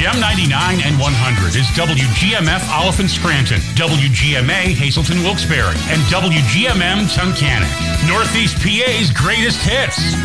Gem 99 and 100 is WGMF Oliphant Scranton, WGMA Hazleton Wilkes-Barre, and WGMM Tunkhannock. Northeast PA's greatest hits.